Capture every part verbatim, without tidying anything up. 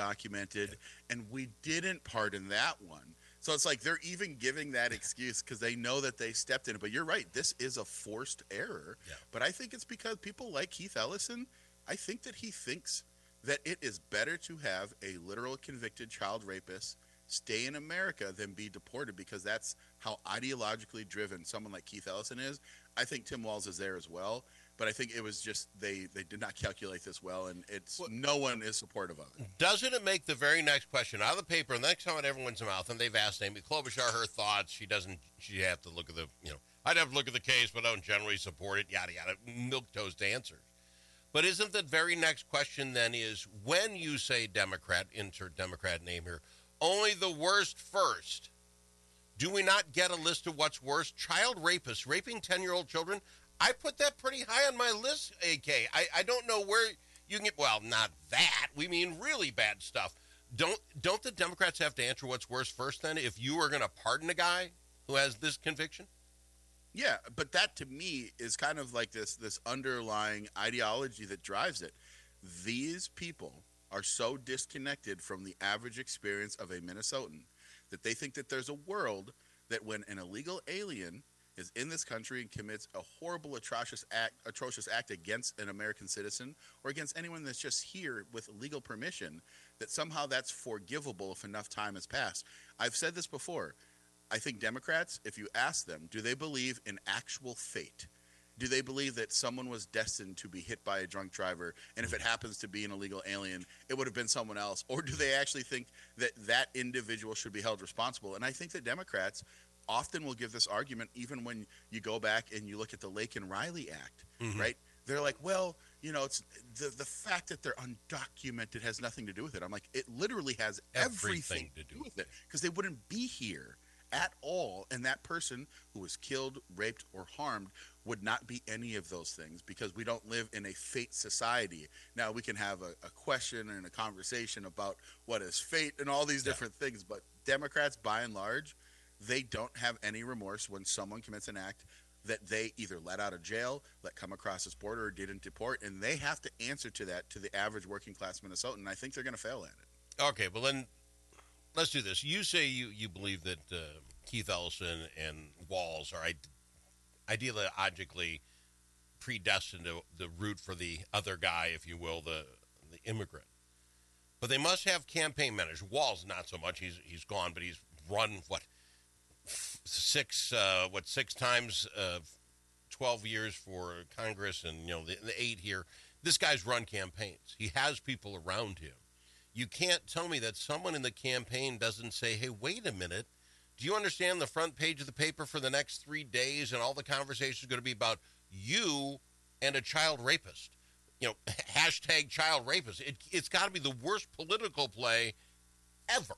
documented, and we didn't pardon that one. So it's like they're even giving that excuse because they know that they stepped in it. But you're right, this is a forced error. Yeah. But I think it's because people like Keith Ellison, I think that he thinks that it is better to have a literal convicted child rapist stay in America than be deported, because that's how ideologically driven someone like Keith Ellison is. I think Tim Walz is there as well, but I think it was just they, they did not calculate this well, and it's well, no one is supportive of it. Doesn't it make the very next question out of the paper, and the next time at everyone's mouth, and they've asked Amy Klobuchar her thoughts, she doesn't, she have to look at the, you know, I'd have to look at the case, but I don't generally support it, yada, yada, milquetoast answers. But isn't the very next question then is, when you say Democrat, insert Democrat name here, only the worst first, do we not get a list of what's worse? Child rapists, raping ten-year-old children, I put that pretty high on my list, A K. I, I don't know where you can get, well, not that. We mean really bad stuff. Don't don't the Democrats have to answer what's worse first then, if you are going to pardon a guy who has this conviction? Yeah, but that to me is kind of like this this underlying ideology that drives it. These people are so disconnected from the average experience of a Minnesotan that they think that there's a world that when an illegal alien is in this country and commits a horrible, atrocious act, atrocious act against an American citizen or against anyone that's just here with legal permission, that somehow that's forgivable if enough time has passed. I've said this before. I think Democrats, if you ask them, do they believe in actual fate? Do they believe that someone was destined to be hit by a drunk driver, and if it happens to be an illegal alien, it would have been someone else? Or do they actually think that that individual should be held responsible? And I think that Democrats often will give this argument even when you go back and you look at the Lake and Riley Act, mm-hmm. right? They're like, well, you know, it's the the fact that they're undocumented has nothing to do with it. I'm like, it literally has everything, everything to do with it, because they wouldn't be here at all, and that person who was killed, raped, or harmed would not be any of those things, because we don't live in a fate society. Now, we can have a, a question and a conversation about what is fate and all these different yeah. things, but Democrats, by and large, they don't have any remorse when someone commits an act that they either let out of jail, let come across this border, or didn't deport, and they have to answer to that to the average working-class Minnesotan, and I think they're going to fail at it. Okay, well then, let's do this. You say you, you believe that uh, Keith Ellison and Walz are ide- ideologically predestined to, to root for the other guy, if you will, the the immigrant. But they must have campaign managers. Walz, not so much. He's he's gone, but he's run, what, six, uh, what, six times, uh, twelve years for Congress, and, you know, the, the eight here. This guy's run campaigns. He has people around him. You can't tell me that someone in the campaign doesn't say, hey, wait a minute. Do you understand the front page of the paper for the next three days and all the conversation is going to be about you and a child rapist? You know, hashtag child rapist. It, it's got to be the worst political play ever.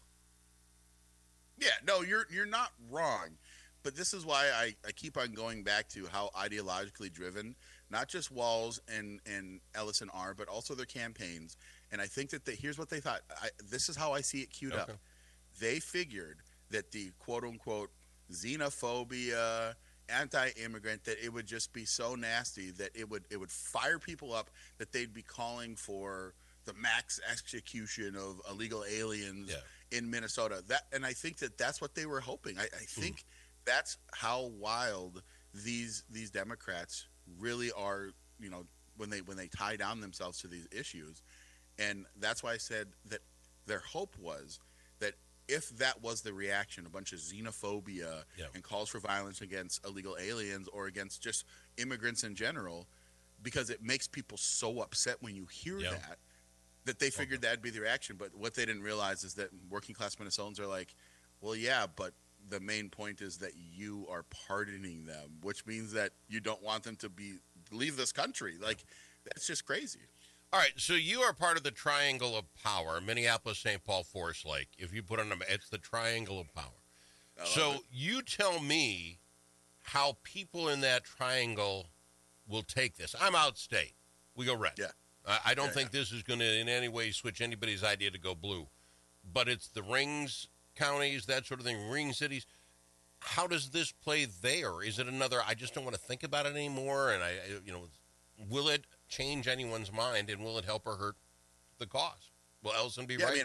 Yeah, no, you're you're not wrong. But this is why I, I keep on going back to how ideologically driven not just Walz and, and Ellison are, but also their campaigns. And I think that they, here's what they thought. I, this is how I see it queued okay. up. They figured that the quote-unquote xenophobia, anti-immigrant, that it would just be so nasty that it would it would fire people up, that they'd be calling for the max execution of illegal aliens yeah. in Minnesota. That, and I think that that's what they were hoping. I, I think mm. that's how wild these these Democrats really are, you know, when they when they tie down themselves to these issues. And that's why I said that their hope was that if that was the reaction, a bunch of xenophobia yeah. and calls for violence against illegal aliens or against just immigrants in general, because it makes people so upset when you hear yeah. that, that they figured okay. that'd be the reaction. But what they didn't realize is that working class Minnesotans are like, well, yeah, but the main point is that you are pardoning them, which means that you don't want them to be leave this country. Like, that's just crazy. All right, so you are part of the Triangle of Power, Minneapolis, Saint Paul, Forest Lake. If you put on them, it's the Triangle of Power. So it. You tell me how people in that triangle will take this. I'm outstate. We go red. Yeah. I, I don't yeah, think yeah. this is going to in any way switch anybody's idea to go blue. But it's the rings counties, that sort of thing, ring cities. How does this play there? Is it another, I just don't want to think about it anymore, and I, you know, will it change anyone's mind, and will it help or hurt the cause? Will Ellison be yeah, right? I mean,